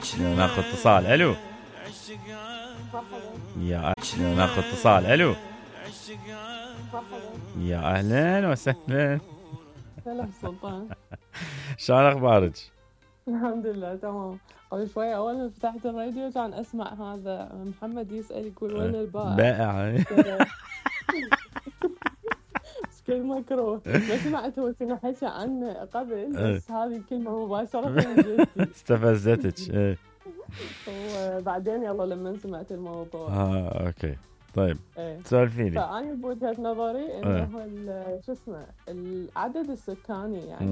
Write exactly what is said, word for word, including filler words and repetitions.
ناخذ اتصال. الو يا ناخذ اتصال. الو يا اهلا وسهلا. هلا سلطان. شلون اخبارك؟ الحمد لله تمام. قبل شوي اول ما فتحت الراديو كان اسمع هذا محمد يسأل يقول وين البائع؟ بائع. كل مكروه. ما سمعت هو كنا حكى عنه قبل بس هذه الكلمة مباشرة من جدي استفزتك. ايه وبعدين يلا لما سمعت الموضوع. اه اوكي طيب ايه سولفيني. فأنا بوجهة نظري انه شو اسمه العدد السكاني يعني